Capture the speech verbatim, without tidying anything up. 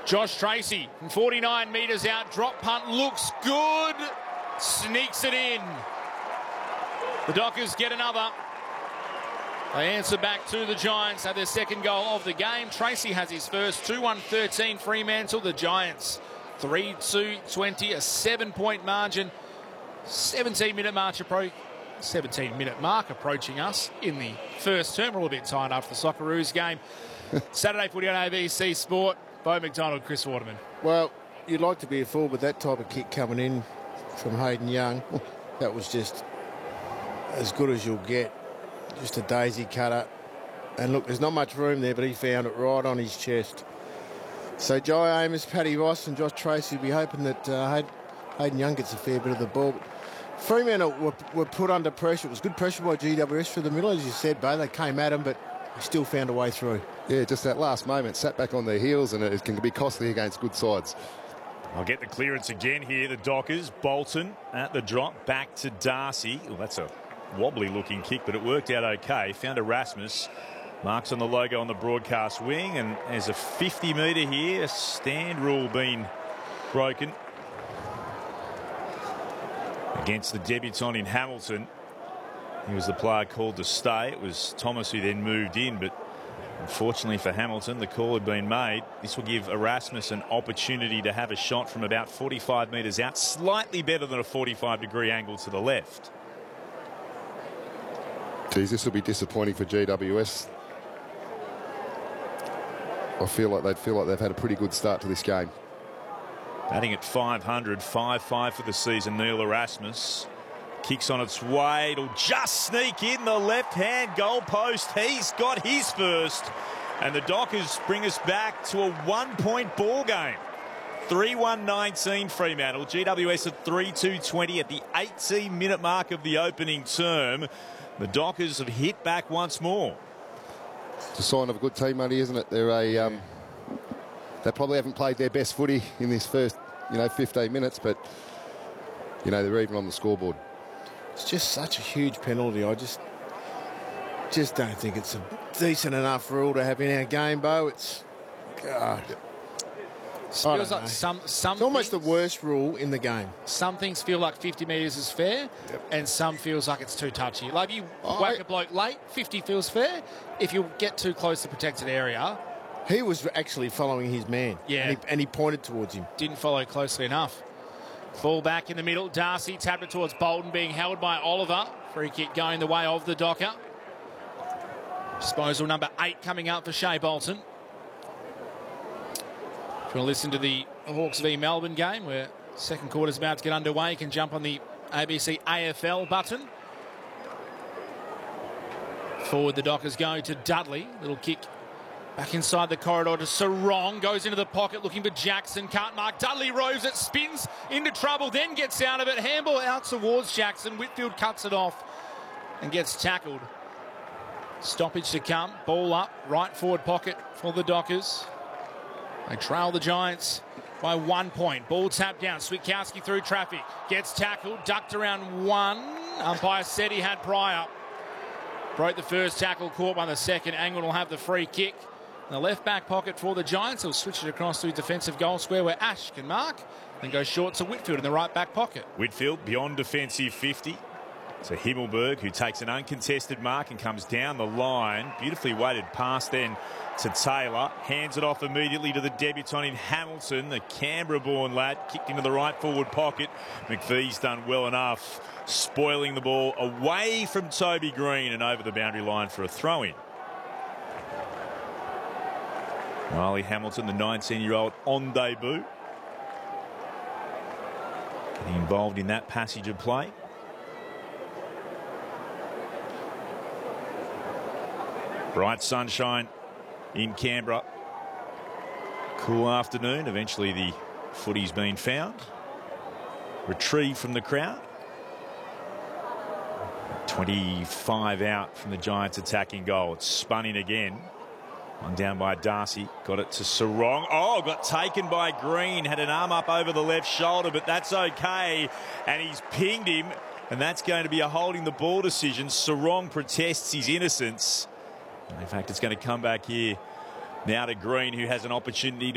Josh Tracy from forty-nine metres out. Drop punt looks good. Sneaks it in. The Dockers get another. They answer back to the Giants. Have their second goal of the game. Tracy has his first. two one thirteen Fremantle. The Giants three two twenty. A seven-point margin. seventeen minute march approach. seventeen minute mark approaching us in the first term. We're all a bit tired after the Socceroos game. Saturday footy on A B C Sport. Bo McDonald, Chris Waterman. Well, you'd like to be a fool, but that type of kick coming in from Hayden Young, that was just as good as you'll get. Just a daisy cutter. And look, there's not much room there, but he found it right on his chest. So Jai Amos, Paddy Ross and Josh Tracy will be hoping that uh, Hayden Young gets a fair bit of the ball. Fremantle were, were put under pressure. It was good pressure by G W S through the middle, as you said, Bo. They came at him, but they still found a way through. Yeah, just that last moment, sat back on their heels, and it can be costly against good sides. I'll get the clearance again here. The Dockers, Bolton at the drop, back to Darcy. Well, that's a wobbly looking kick, but it worked out okay. Found Erasmus. Marks on the logo on the broadcast wing, and there's a fifty metre here. A stand rule being broken against the debutant in Hamilton. He was the player called to stay. It was Thomas who then moved in, but unfortunately for Hamilton, the call had been made. This will give Erasmus an opportunity to have a shot from about forty-five metres out, slightly better than a forty-five degree angle to the left. Geez, this will be disappointing for G W S. I feel like they'd feel like they've had a pretty good start to this game. Batting at five hundred, five five for the season, Neil Erasmus. Kicks on its way. It'll just sneak in the left-hand goal post. He's got his first. And the Dockers bring us back to a one-point ball game. three one nineteen Fremantle. G W S at three two twenty at the eighteen minute mark of the opening term. The Dockers have hit back once more. It's a sign of a good team, Matty, isn't it? They're a... Um, they probably haven't played their best footy in this first, you know, fifteen minutes, but, you know, they're even on the scoreboard. It's just such a huge penalty. I just just don't think it's a decent enough rule to have in our game, Bo. It's, God. Feels like some, some it's almost things, the worst rule in the game. Some things feel like fifty metres is fair, yep. and some feels like it's too touchy. Like you oh, whack I, a bloke late, fifty feels fair. If you get too close to protected area... He was actually following his man. Yeah. And he, and he pointed towards him. Didn't follow closely enough. Ball back in the middle. Darcy tapped it towards Bolton, being held by Oliver. Free kick going the way of the Docker. Disposal number eight coming up for Shea Bolton. If you want to listen to the Hawks v Melbourne game, where second quarter's about to get underway, you can jump on the A B C A F L button. Forward the Dockers go to Dudley. Little kick back inside the corridor to Sarong. Goes into the pocket looking for Jackson. Can't mark. Dudley roves it. Spins into trouble. Then gets out of it. Handball out towards Jackson. Whitfield cuts it off and gets tackled. Stoppage to come. Ball up. Right forward pocket for the Dockers. They trail the Giants by one point. Ball tapped down. Switkowski through traffic. Gets tackled. Ducked around one. Umpire said he had prior. Broke the first tackle. Caught by the second. Angwin will have the free kick. In the left back pocket for the Giants. He'll switch it across to defensive goal square where Ash can mark. Then go short to Whitfield in the right back pocket. Whitfield beyond defensive fifty. To Himmelberg, who takes an uncontested mark and comes down the line. Beautifully weighted pass then to Taylor. Hands it off immediately to the debutant in Hamilton, the Canberra-born lad. Kicked into the right forward pocket. McVee's done well enough, spoiling the ball away from Toby Green and over the boundary line for a throw-in. Riley Hamilton, the nineteen-year-old, on debut. Getting involved in that passage of play. Bright sunshine in Canberra. Cool afternoon. Eventually the footy's been found. Retrieved from the crowd. twenty-five out from the Giants attacking goal. It's spun in again. One down by Darcy. Got it to Sarong. Oh, got taken by Green. Had an arm up over the left shoulder, but that's okay. And he's pinged him. And that's going to be a holding the ball decision. Sarong protests his innocence. In fact, it's going to come back here now to Green, who has an opportunity to